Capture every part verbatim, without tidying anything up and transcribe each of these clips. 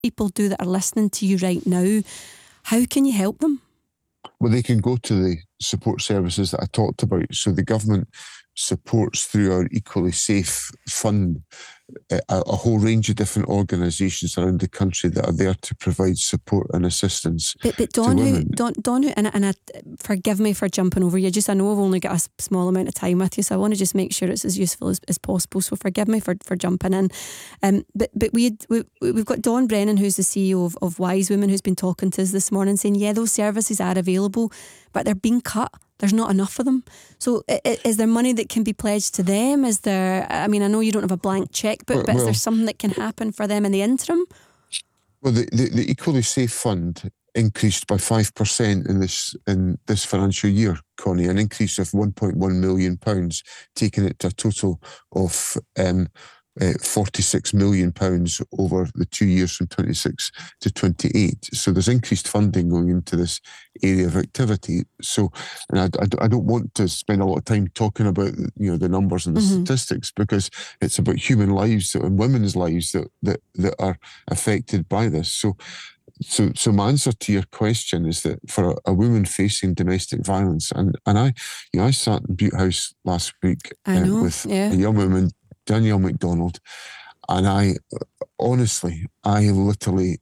people do that are listening to you right now, how can you help them? Well, they can go to the support services that I talked about. So the government supports through our Equally Safe Fund a, a whole range of different organisations around the country that are there to provide support and assistance but, but to Don, women. who, Don, Don, who, and, and I, forgive me for jumping over you. Just I know I've only got a small amount of time with you, so I want to just make sure it's as useful as, as possible. So forgive me for, for jumping in. Um, but but we, had, we we've got Dawn Brennan, who's the C E O of, of Wise Women, who's been talking to us this morning, saying yeah, those services are available, but they're being cut. There's not enough of them. So is there money that can be pledged to them? Is there, I mean, I know you don't have a blank checkbook, well, but is well, there something that can happen for them in the interim? Well, the, the, the Equally Safe Fund increased by five percent in this in this financial year, Connie, an increase of one point one million pounds, taking it to a total of um, uh, forty-six million pounds over the two years from twenty-six to twenty-eight. So there's increased funding going into this area of activity. So, and I, I, I don't want to spend a lot of time talking about, you know, the numbers and the mm-hmm. statistics, because it's about human lives and women's lives that, that, that are affected by this. So, So, so my answer to your question is that for a, a woman facing domestic violence, and, and I, you know, I sat in Butte House last week I know, uh, with yeah. a young woman, Danielle MacDonald, and I, honestly, I literally,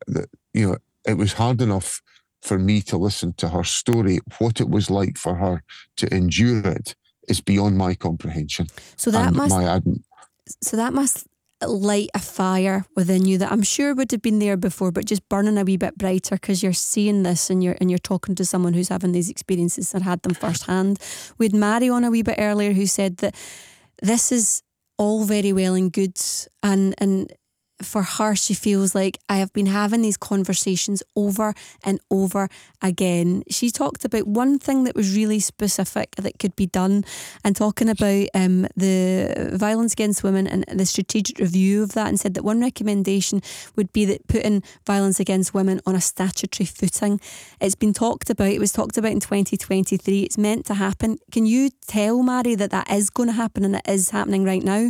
you know, it was hard enough for me to listen to her story. What it was like for her to endure it is beyond my comprehension. So that and must, my, so that must. light a fire within you that I'm sure would have been there before, but just burning a wee bit brighter because you're seeing this and you're and you're talking to someone who's having these experiences and had them firsthand. We had Mary on a wee bit earlier who said that this is all very well and good, and and for her she feels like I have been having these conversations over and over again. She talked about one thing that was really specific that could be done, and talking about um, the violence against women and the strategic review of that, and said that one recommendation would be that putting violence against women on a statutory footing. It's been talked about, it was talked about in twenty twenty-three, it's meant to happen. Can you tell Mary that that is going to happen and it is happening right now?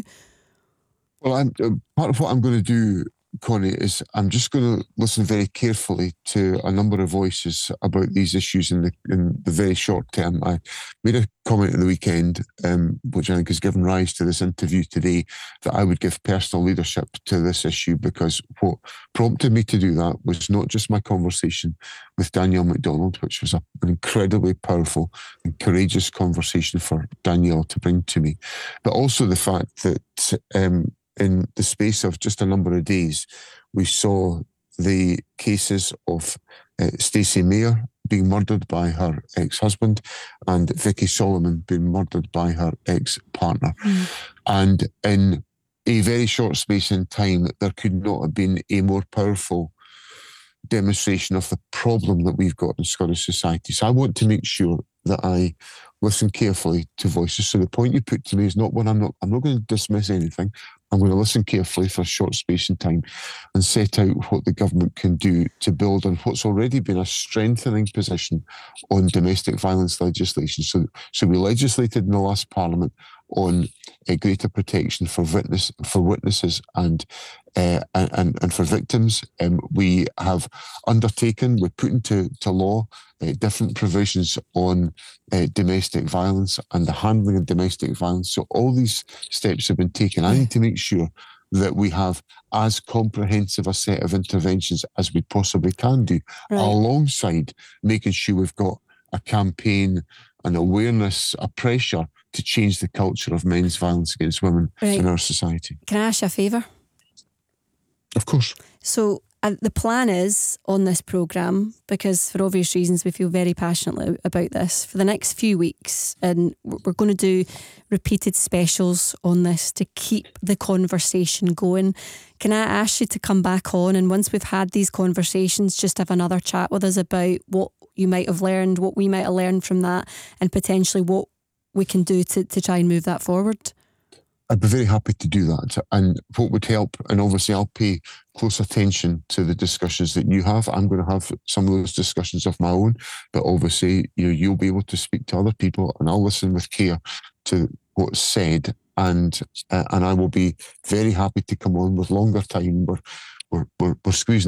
Well, I'm, uh, part of what I'm going to do, Connie, is I'm just going to listen very carefully to a number of voices about these issues in the in the very short term. I made a comment at the weekend, um, which I think has given rise to this interview today, that I would give personal leadership to this issue, because what prompted me to do that was not just my conversation with Danielle MacDonald, which was a, an incredibly powerful and courageous conversation for Danielle to bring to me, but also the fact that um, in the space of just a number of days, we saw the cases of uh, Stacey Mayer being murdered by her ex-husband and Vicky Solomon being murdered by her ex-partner. Mm. And in a very short space in time, there could not have been a more powerful demonstration of the problem that we've got in Scottish society. So I want to make sure that I listen carefully to voices. So the point you put to me is not one I'm not, I'm not going to dismiss anything. I'm going to listen carefully for a short space in time and set out what the government can do to build on what's already been a strengthening position on domestic violence legislation. So, so we legislated in the last Parliament on a greater protection for witness for witnesses and uh, and and for victims. Um, we have undertaken, we're put into to law uh, different provisions on uh, domestic violence and the handling of domestic violence. So all these steps have been taken. I need to make sure that we have as comprehensive a set of interventions as we possibly can do, right, alongside making sure we've got a campaign, an awareness, a pressure to change the culture of men's violence against women right. in our society. Can I ask you a favour? Of course. So uh, the plan is on this programme, because for obvious reasons we feel very passionately about this, for the next few weeks, and we're going to do repeated specials on this to keep the conversation going. Can I ask you to come back on, and once we've had these conversations, just have another chat with us about what you might have learned, what we might have learned from that, and potentially what we can do to, to try and move that forward? I'd be very happy to do that. And what would help, and obviously I'll pay close attention to the discussions that you have. I'm going to have some of those discussions of my own, but obviously you know, you'll be able to speak to other people, and I'll listen with care to what's said. And uh, and I will be very happy to come on with longer time where we're, we're, we're squeezing